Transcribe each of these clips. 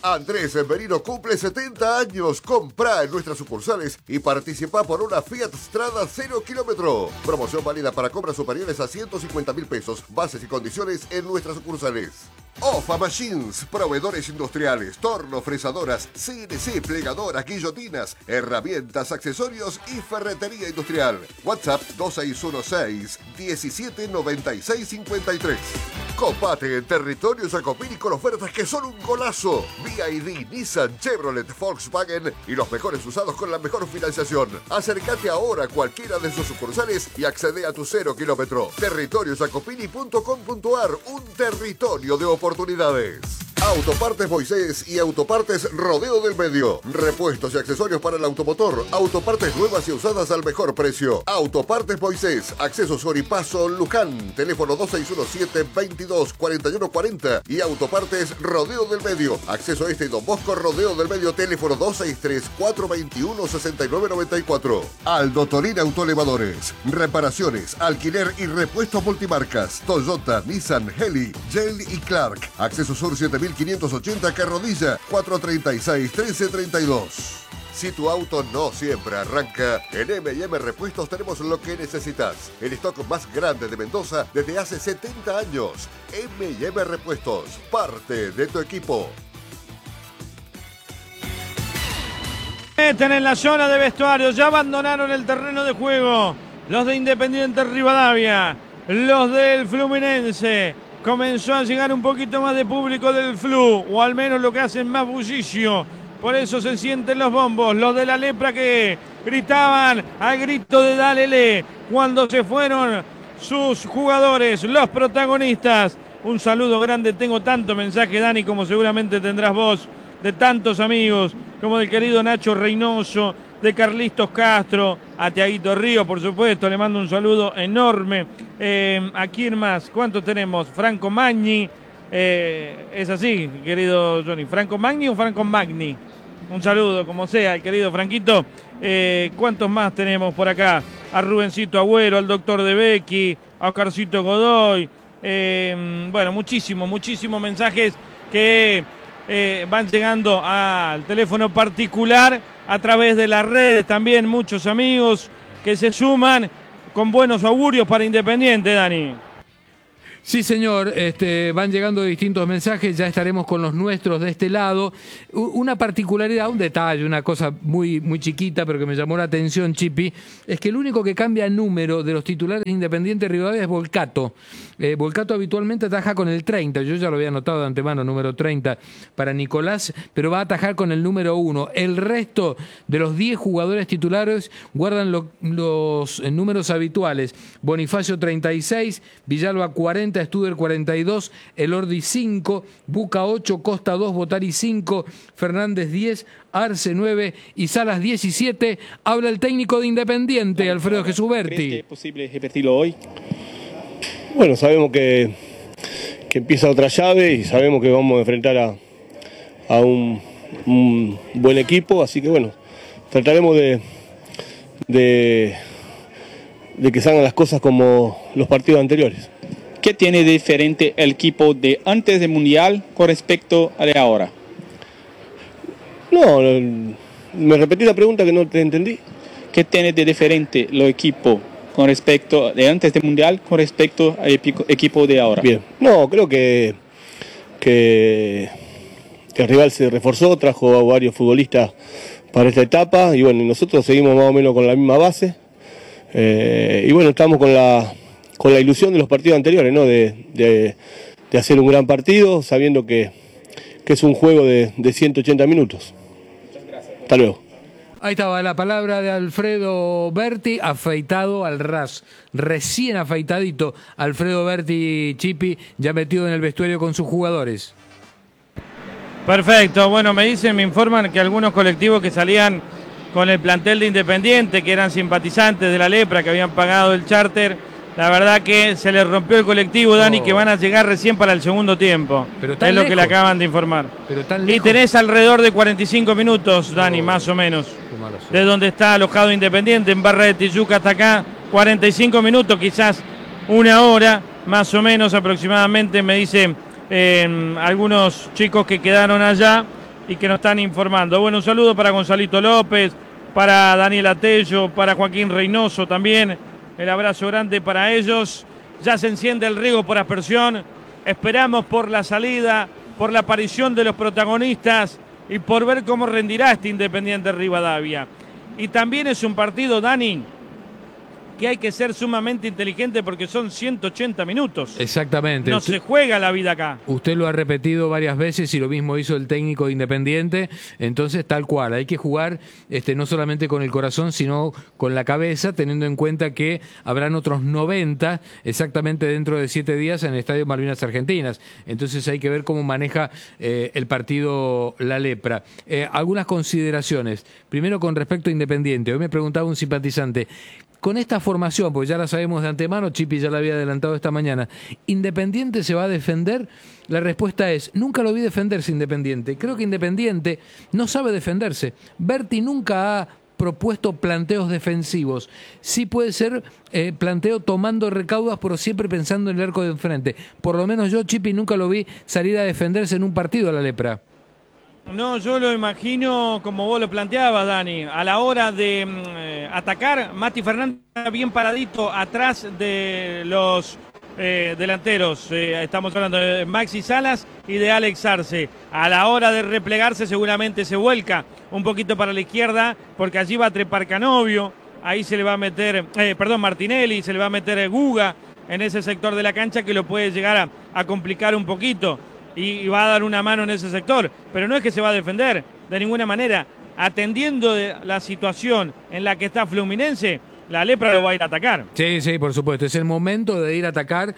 Andrés Merino cumple 70 años. Comprá en nuestras sucursales y participa por una Fiat Strada 0 kilómetro. Promoción válida para compras superiores a 150.000 pesos. Bases y condiciones en nuestras sucursales. OFA Machines, proveedores industriales, torno, fresadoras, CNC, plegadoras, guillotinas, herramientas, accesorios y ferretería industrial. WhatsApp 2616-179653. Copate en territorio Jacopini con ofertas que son un golazo. BYD, Nissan, Chevrolet, Volkswagen y los mejores usados con la mejor financiación. Acércate ahora a cualquiera de sus sucursales y accede a tu 0 kilómetro. Territoriojacopini.com.ar, un territorio de oportunidades. Autopartes Moisés y Autopartes Rodeo del Medio. Repuestos y accesorios para el automotor. Autopartes nuevas y usadas al mejor precio. Autopartes Moisés. Acceso Soripaso Luján. Teléfono 2617-224140. Y Autopartes Rodeo del Medio. Acceso Este y Don Bosco Rodeo del Medio. Teléfono 263-421-6994. Aldo Torín Autoelevadores. Reparaciones, alquiler y repuestos multimarcas. Toyota, Nissan, Heli, Yale y Clark. Acceso Sur 7580 Carrodilla 436-1332. Si tu auto no siempre arranca, en M&M Repuestos tenemos lo que necesitas. El stock más grande de Mendoza desde hace 70 años. M&M Repuestos, parte de tu equipo. Están en la zona de vestuario, ya abandonaron el terreno de juego. Los de Independiente Rivadavia, los del Fluminense. Comenzó a llegar un poquito más de público del Flu, o al menos lo que hacen más bullicio. Por eso se sienten los bombos, los de la lepra que gritaban al grito de Dálele cuando se fueron sus jugadores, los protagonistas. Un saludo grande, tengo tanto mensaje, Dani, como seguramente tendrás vos, de tantos amigos, como del querido Nacho Reynoso, de Carlitos Castro, a Tiaguito Río, por supuesto, le mando un saludo enorme. ¿A quién más? ¿Cuántos tenemos? Franco Magni, es así, querido Johnny. ¿Franco Magni o Franco Magni? Un saludo, como sea, el querido Franquito. ¿Cuántos más tenemos por acá? A Rubencito Agüero, al doctor De Becky, a Oscarcito Godoy. Bueno, muchísimos mensajes que van llegando al teléfono particular a través de las redes. También muchos amigos que se suman con buenos augurios para Independiente, Dani. Sí, señor, van llegando distintos mensajes, ya estaremos con los nuestros de este lado. Una particularidad, un detalle, una cosa muy, muy chiquita, pero que me llamó la atención, Chipi, es que el único que cambia número de los titulares de Independiente Rivadavia es Volcato. Volcato habitualmente ataja con el 30, yo ya lo había anotado de antemano, número 30 para Nicolás, pero va a atajar con el número 1. El resto de los 10 jugadores titulares guardan los números habituales. Bonifacio 36, Villalba 40, Studer 42, Elordi 5, Buca 8, Costa 2, Botari 5, Fernández 10, Arce 9 y Salas 17. Habla el técnico de Independiente, Alfredo Jesús Berti. ¿Crees que es posible repetirlo hoy? Bueno, sabemos que empieza otra llave y sabemos que vamos a enfrentar a un buen equipo, así que bueno, trataremos de que salgan las cosas como los partidos anteriores. ¿Qué tiene de diferente el equipo de antes del Mundial con respecto a de ahora? No, me repetí la pregunta que no te entendí. ¿Qué tiene de diferente el equipo con respecto de antes del Mundial con respecto al equipo de ahora? Bien, no, creo que el rival se reforzó, trajo a varios futbolistas para esta etapa y bueno, nosotros seguimos más o menos con la misma base y bueno, estamos con la ilusión de los partidos anteriores, ¿no? De hacer un gran partido, sabiendo que es un juego de 180 minutos. Muchas gracias. Hasta luego. Ahí estaba la palabra de Alfredo Berti, afeitado al ras, recién afeitadito. Alfredo Berti, Chipi, ya metido en el vestuario con sus jugadores. Perfecto, bueno, me informan que algunos colectivos que salían con el plantel de Independiente, que eran simpatizantes de la lepra, que habían pagado el charter, la verdad que se les rompió el colectivo, Dani, que van a llegar recién para el segundo tiempo. Pero es lejos. Lo que le acaban de informar. Pero tan y lejos. tenés alrededor de 45 minutos, Dani, más o menos, de donde está alojado Independiente, en Barra de Tijuca hasta acá, 45 minutos, quizás una hora, más o menos aproximadamente, me dicen algunos chicos que quedaron allá. y que nos están informando. Bueno, un saludo para Gonzalito López, para Daniel Atello, para Joaquín Reynoso también. El abrazo grande para ellos. Ya se enciende el riego por aspersión. Esperamos por la salida, por la aparición de los protagonistas y por ver cómo rendirá este Independiente Rivadavia. Y también es un partido, Dani, que hay que ser sumamente inteligente porque son 180 minutos. Exactamente. No se juega la vida acá. Usted lo ha repetido varias veces y lo mismo hizo el técnico de Independiente. Entonces, tal cual, hay que jugar no solamente con el corazón, sino con la cabeza, teniendo en cuenta que habrán otros 90 exactamente dentro de 7 días en el Estadio Malvinas Argentinas. Entonces hay que ver cómo maneja el partido la Lepra. Algunas consideraciones. Primero, con respecto a Independiente. Hoy me preguntaba un simpatizante, con esta formación, porque ya la sabemos de antemano, Chipi ya la había adelantado esta mañana, ¿Independiente se va a defender? La respuesta es, nunca lo vi defenderse Independiente. Creo que Independiente no sabe defenderse. Berti nunca ha propuesto planteos defensivos. Sí puede ser planteo tomando recaudas, pero siempre pensando en el arco de enfrente. Por lo menos yo, Chipi, nunca lo vi salir a defenderse en un partido a la Lepra. No, yo lo imagino como vos lo planteabas, Dani. A la hora de atacar, Mati Fernández bien paradito atrás de los delanteros. Estamos hablando de Maxi Salas y de Alex Arce. A la hora de replegarse seguramente se vuelca un poquito para la izquierda porque allí va a trepar Canovio. Ahí se le va a meter, Martinelli, se le va a meter Guga en ese sector de la cancha que lo puede llegar a complicar un poquito. Y va a dar una mano en ese sector, pero no es que se va a defender de ninguna manera. Atendiendo de la situación en la que está Fluminense, la Lepra lo va a ir a atacar. Sí, sí, por supuesto. Es el momento de ir a atacar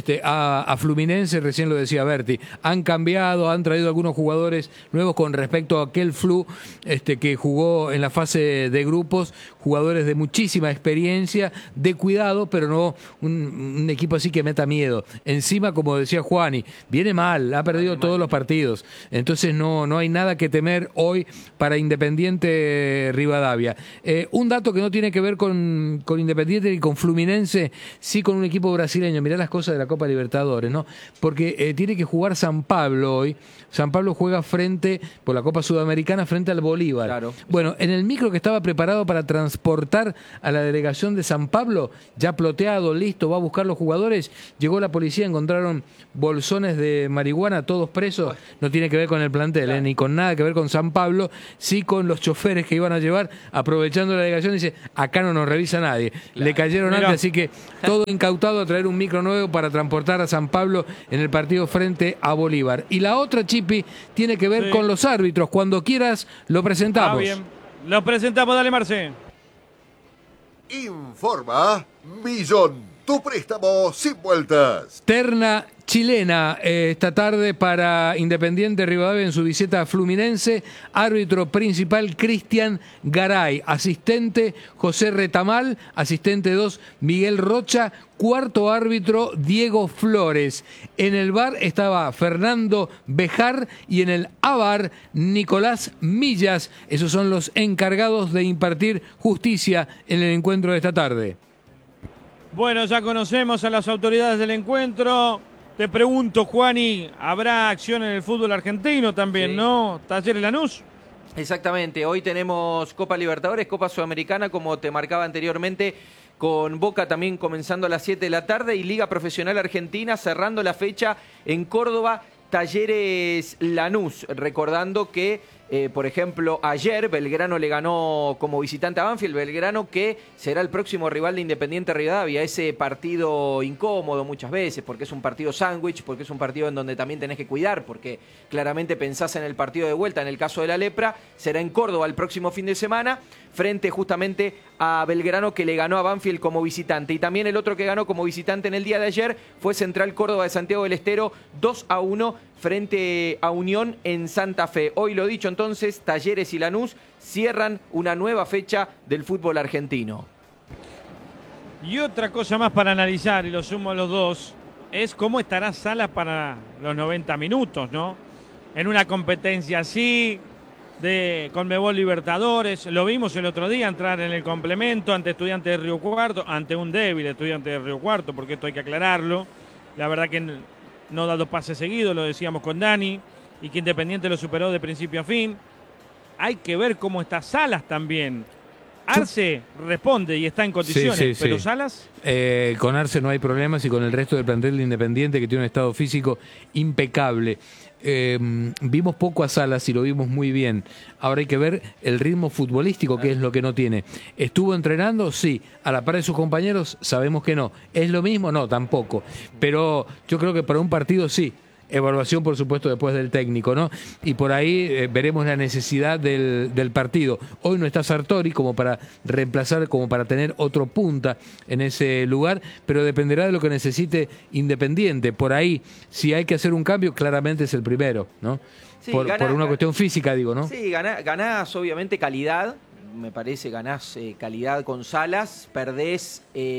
a Fluminense, recién lo decía Berti. Han cambiado, han traído algunos jugadores nuevos con respecto a aquel Flu que jugó en la fase de grupos, jugadores de muchísima experiencia, de cuidado, pero no un equipo así que meta miedo. Encima, como decía Juani, viene mal, ha perdido todos los partidos. Entonces no hay nada que temer hoy para Independiente Rivadavia. Un dato que no tiene que ver con Independiente y con Fluminense, sí con un equipo brasileño. Mirá las cosas de la Copa Libertadores, ¿no? Porque tiene que jugar San Pablo hoy. San Pablo juega por la Copa Sudamericana frente al Bolívar. Claro. Bueno, en el micro que estaba preparado para transportar a la delegación de San Pablo, ya ploteado, listo, va a buscar los jugadores, llegó la policía, encontraron bolsones de marihuana, todos presos. No tiene que ver con el plantel, ni con nada que ver con San Pablo, sí con los choferes que iban a llevar, aprovechando la delegación, dice, acá no nos revisa nadie. Claro. Le cayeron antes, así que todo incautado a traer un micro nuevo para transportar a San Pablo en el partido frente a Bolívar. Y la otra, Chipi, tiene que ver con los árbitros. Cuando quieras, lo presentamos. Bien. Lo presentamos, dale, Marce. Informa Millón, tu préstamo sin vueltas. Terna chilena esta tarde para Independiente Rivadavia en su visita a Fluminense. Árbitro principal Cristian Garay, asistente José Retamal, asistente 2 Miguel Rocha, cuarto árbitro Diego Flores. En el VAR estaba Fernando Bejar y en el AVAR Nicolás Millas. Esos son los encargados de impartir justicia en el encuentro de esta tarde. Bueno, ya conocemos a las autoridades del encuentro. Te pregunto, Juani, ¿habrá acción en el fútbol argentino también, sí, no? ¿Talleres Lanús? Exactamente, hoy tenemos Copa Libertadores, Copa Sudamericana, como te marcaba anteriormente, con Boca también comenzando a las 7 de la tarde y Liga Profesional Argentina cerrando la fecha en Córdoba, Talleres Lanús, recordando que por ejemplo, ayer Belgrano le ganó como visitante a Banfield, Belgrano que será el próximo rival de Independiente Rivadavia, ese partido incómodo muchas veces, porque es un partido sándwich, porque es un partido en donde también tenés que cuidar, porque claramente pensás en el partido de vuelta, en el caso de la Lepra, será en Córdoba el próximo fin de semana, frente justamente a Belgrano que le ganó a Banfield como visitante, y también el otro que ganó como visitante en el día de ayer fue Central Córdoba de Santiago del Estero, 2-1 frente a Unión en Santa Fe. Hoy lo dicho entonces, Talleres y Lanús cierran una nueva fecha del fútbol argentino. Y otra cosa más para analizar, y lo sumo a los dos, es cómo estará Salas para los 90 minutos, ¿no? En una competencia así, de Conmebol Libertadores, lo vimos el otro día entrar en el complemento ante Estudiantes de Río Cuarto, ante un débil Estudiante de Río Cuarto, porque esto hay que aclararlo. La verdad que no da 2 pases seguidos, lo decíamos con Dani. y que Independiente lo superó de principio a fin. Hay que ver cómo está Salas también. Arce responde y está en condiciones, pero Salas... Con Arce no hay problemas y con el resto del plantel de Independiente, que tiene un estado físico impecable. Vimos poco a Salas y lo vimos muy bien. Ahora hay que ver el ritmo futbolístico, que es lo que no tiene. ¿Estuvo entrenando? Sí. ¿A la par de sus compañeros? Sabemos que no. ¿Es lo mismo? No, tampoco. Pero yo creo que para un partido sí. Evaluación, por supuesto, después del técnico, ¿no? Y por ahí veremos la necesidad del partido. Hoy no está Sartori como para reemplazar, como para tener otro punta en ese lugar, pero dependerá de lo que necesite Independiente. Por ahí, si hay que hacer un cambio, claramente es el primero, ¿no? Sí, por una cuestión física, digo, ¿no? Sí, ganás obviamente calidad. Me parece ganás calidad con Salas. Perdés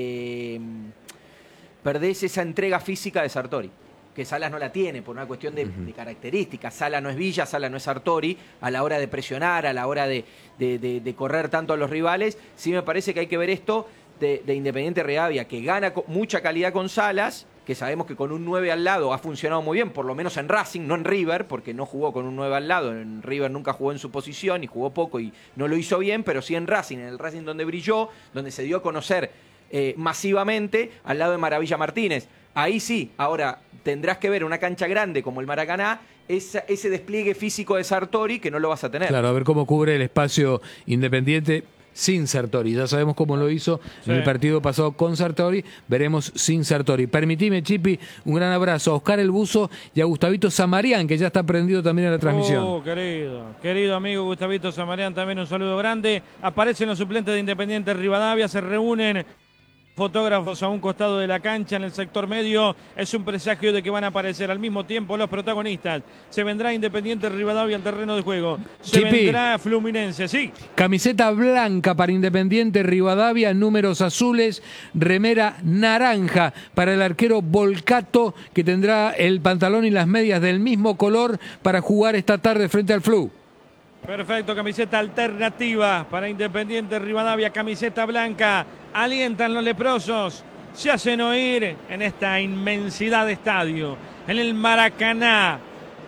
esa entrega física de Sartori, que Salas no la tiene por una cuestión de características. Salas no es Villa, Salas no es Sartori, a la hora de presionar, a la hora de correr tanto a los rivales. Sí me parece que hay que ver esto de Independiente Rivadavia, que gana mucha calidad con Salas, que sabemos que con un 9 al lado ha funcionado muy bien, por lo menos en Racing, no en River, porque no jugó con un 9 al lado. En River nunca jugó en su posición y jugó poco y no lo hizo bien, pero sí en Racing, en el Racing donde brilló, donde se dio a conocer masivamente al lado de Maravilla Martínez. Ahí sí, ahora tendrás que ver una cancha grande como el Maracaná, ese despliegue físico de Sartori que no lo vas a tener. Claro, a ver cómo cubre el espacio Independiente sin Sartori. Ya sabemos cómo lo hizo en el partido pasado con Sartori, veremos sin Sartori. Permitime, Chipi, un gran abrazo a Oscar El Buzo y a Gustavito Zamarián, que ya está prendido también en la transmisión. Oh, querido amigo Gustavito Zamarián, también un saludo grande. Aparecen los suplentes de Independiente Rivadavia, se reúnen fotógrafos a un costado de la cancha en el sector medio. Es un presagio de que van a aparecer al mismo tiempo los protagonistas. Se vendrá Independiente Rivadavia al terreno de juego. Se vendrá Fluminense, sí. Camiseta blanca para Independiente Rivadavia, números azules, remera naranja para el arquero Volcato, que tendrá el pantalón y las medias del mismo color para jugar esta tarde frente al Flu. Perfecto, camiseta alternativa para Independiente Rivadavia, camiseta blanca. Alientan los leprosos, se hacen oír en esta inmensidad de estadio, en el Maracaná.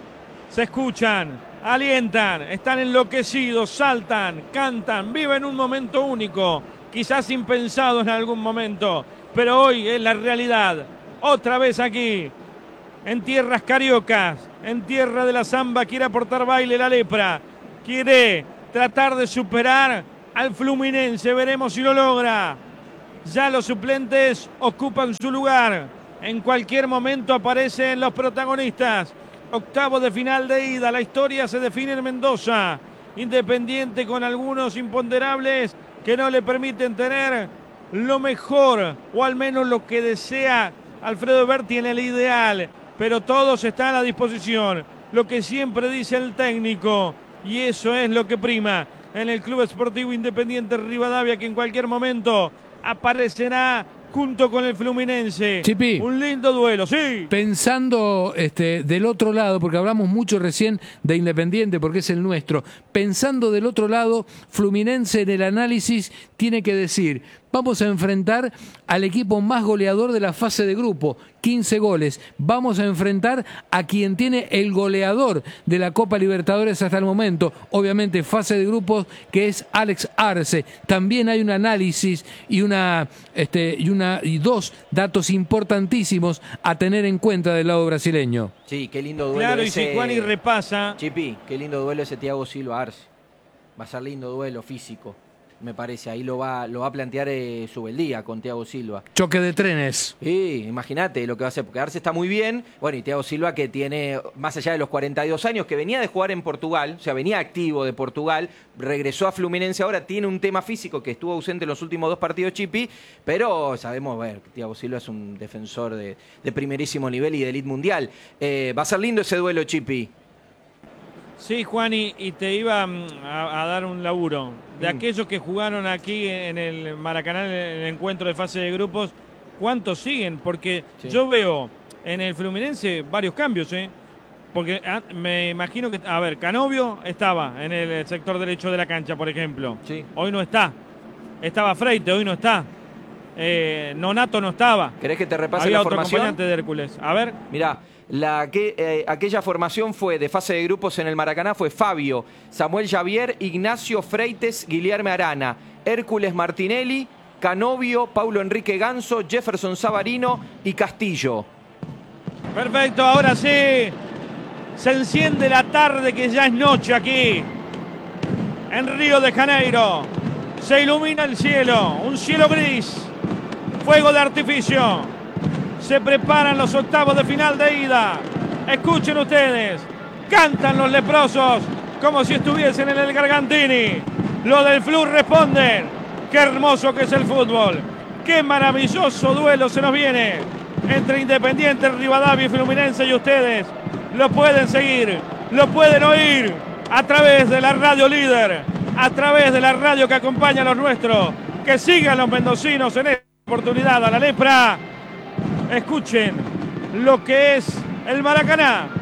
Se escuchan, alientan, están enloquecidos, saltan, cantan, viven un momento único, quizás impensado en algún momento, pero hoy es la realidad. Otra vez aquí, en tierras cariocas, en tierra de la samba, quiere aportar baile la lepra. Quiere tratar de superar al Fluminense. Veremos si lo logra. Ya los suplentes ocupan su lugar. En cualquier momento aparecen los protagonistas. Octavos de final de ida. La historia se define en Mendoza. Independiente con algunos imponderables que no le permiten tener lo mejor, o al menos lo que desea Alfredo Berti en el ideal. Pero todos están a disposición. Lo que siempre dice el técnico. Y eso es lo que prima en el Club Esportivo Independiente Rivadavia, que en cualquier momento aparecerá junto con el Fluminense. Chipi, un lindo duelo, sí. Pensando del otro lado, porque hablamos mucho recién de Independiente, porque es el nuestro. Pensando del otro lado, Fluminense en el análisis tiene que decir: vamos a enfrentar al equipo más goleador de la fase de grupo, 15 goles. Vamos a enfrentar a quien tiene el goleador de la Copa Libertadores hasta el momento. Obviamente, fase de grupos, que es Alex Arce. También hay un análisis y dos datos importantísimos a tener en cuenta del lado brasileño. Sí, qué lindo duelo. Claro, ese, y si Juani repasa. Chipi, qué lindo duelo ese Thiago Silva Arce. Va a ser lindo duelo físico, me parece. Ahí lo va a plantear Subeldía con Thiago Silva. Choque de trenes. Sí, imagínate lo que va a hacer, porque Arce está muy bien. Bueno, y Thiago Silva, que tiene más allá de los 42 años, que venía de jugar en Portugal, o sea, venía activo de Portugal, regresó a Fluminense ahora, tiene un tema físico que estuvo ausente en los últimos 2 partidos, Chipi, pero sabemos, que Thiago Silva es un defensor de primerísimo nivel y de elite mundial. Va a ser lindo ese duelo, Chipi. Sí, Juani, y te iba a dar un laburo. De aquellos que jugaron aquí en el Maracaná, en el encuentro de fase de grupos, ¿cuántos siguen? Porque yo veo en el Fluminense varios cambios, Porque me imagino que, Canovio estaba en el sector derecho de la cancha, por ejemplo. Sí. Hoy no está. Estaba Freite, hoy no está. Nonato no estaba. ¿Querés que te repase Había la otro formación? acompañante de Hércules. A ver. Mirá, Aquella formación fue de fase de grupos en el Maracaná, fue Fabio, Samuel Javier, Ignacio Freites, Guilherme Arana, Hércules Martinelli, Canovio, Paulo Enrique Ganso, Jefferson Savarino y Castillo. Perfecto, ahora sí. Se enciende la tarde, que ya es noche aquí en Río de Janeiro. Se ilumina el cielo, un cielo gris, fuego de artificio. Se preparan los octavos de final de ida. Escuchen ustedes, cantan los leprosos como si estuviesen en el Gargantini. Los del Flu responden. Qué hermoso que es el fútbol. Qué maravilloso duelo se nos viene entre Independiente, Rivadavia y Fluminense, y ustedes lo pueden seguir, lo pueden oír a través de la radio líder, a través de la radio que acompaña a los nuestros. Que sigan los mendocinos en esta oportunidad a la lepra. Escuchen lo que es el Maracaná.